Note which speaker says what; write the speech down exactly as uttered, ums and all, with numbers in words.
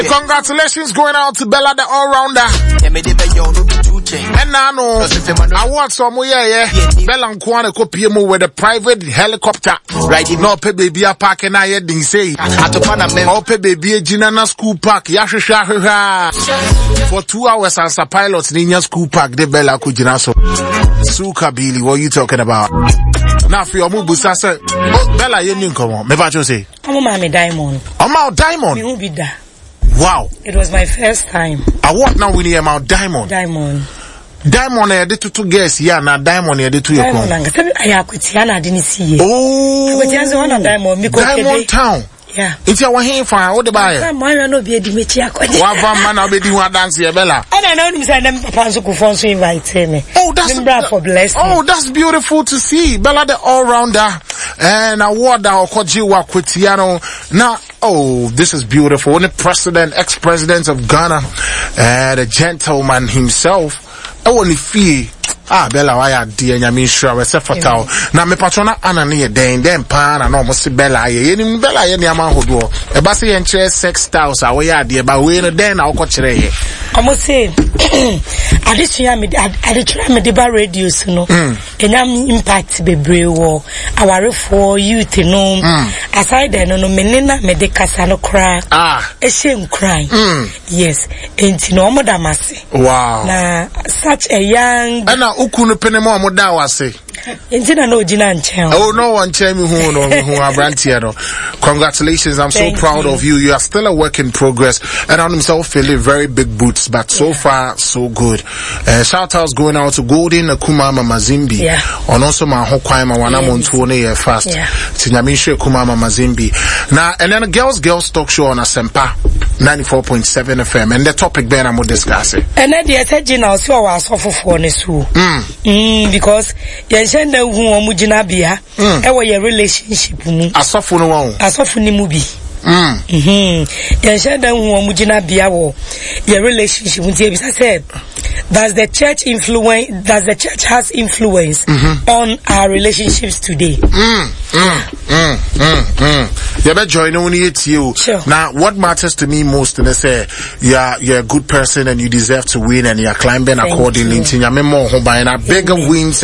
Speaker 1: Congratulations going out to Bella the all-rounder. And now, no, I want some more, yeah, Bella and Kwana copy with a private helicopter. Right, no, pay baby a park and I didn't say. Oh, pay baby a Jinana school park. Yasha for two hours as a pilot in your school park, the Bella Kujinaso. Suka Billy, what are you talking about? Now for your Mubusa, oh, Bella, you didn't come on. Me what you say?
Speaker 2: I'm a mommy diamond.
Speaker 1: I'm out diamond.
Speaker 2: You won't be there.
Speaker 1: Wow.
Speaker 2: It was my first time.
Speaker 1: I what now with him out diamond?
Speaker 2: Diamond.
Speaker 1: Diamond I did two guests yeah now diamond I did two your
Speaker 2: Diamond I didn't see it.
Speaker 1: Oh.
Speaker 2: Diamond
Speaker 1: Diamond Town.
Speaker 2: Yeah.
Speaker 1: It's your hand for what the buyer.
Speaker 2: I'm no be a dimechi akwa.
Speaker 1: One man I'll be doing dance here Bella.
Speaker 2: I don't know him say them papa so kufonso invite me.
Speaker 1: Oh, that's
Speaker 2: uh, for blessing.
Speaker 1: Oh, that's beautiful to see. Bella the all-rounder and award that Okojiwa Kwetiano. Now, oh, this is beautiful. The president, ex-president of Ghana, uh, the gentleman himself. I want to feel. Ah, Bella, why are dear Yamin sure we say fatal. Now me patrona anani den den pan and almost Bella ye ni Bella ye ni ama hodo. E ba say enche sex styles a we are dear but we no den na okochere ye.
Speaker 2: Omo say I dey try me I dey try me the bar radios no. Enyam impact bebre wo awarefo youth no. Aside then no me nena me de kasa no kra.
Speaker 1: Ah.
Speaker 2: E shame cry. Yes. Enti no omo da mase.
Speaker 1: Wow.
Speaker 2: Na such a young
Speaker 1: Ukunu penemo amoda wase.
Speaker 2: Intina no jina nche.
Speaker 1: Oh no one tell me who no who abrantiano. Congratulations, I'm
Speaker 2: Thank
Speaker 1: so proud
Speaker 2: you.
Speaker 1: of you. You are still a work in progress and on himself feeling very big boots, but so yeah. far so good. Uh, shout outs going out to Golden Kumama Mazimbi.
Speaker 2: Yeah.
Speaker 1: On also my Hokwaima wana montuone fast.
Speaker 2: Yeah.
Speaker 1: Tinyamishe Kumama Mazimbi. Now and then a girls girls talk show on Asempa ninety-four point seven F M and the topic ben I'm discussing.
Speaker 2: And then the original so was suffer for nesu.
Speaker 1: Mm.
Speaker 2: Mm, because you send them who omujina bia e wo your relationship mu.
Speaker 1: Asofo no won.
Speaker 2: Asofo ni mu bi.
Speaker 1: Mm.
Speaker 2: Mhm. You send them who omujina bia wo your relationship mu say said does the church influence does the church has influence mm-hmm. on our relationships today?
Speaker 1: Mm. Mm. Mm. Mm. Mm. You better join only it you.
Speaker 2: Sure.
Speaker 1: Now what matters to me most is say you are you're a good person and you deserve to win and you're climbing
Speaker 2: Thank
Speaker 1: accordingly.
Speaker 2: You.
Speaker 1: Bigger wins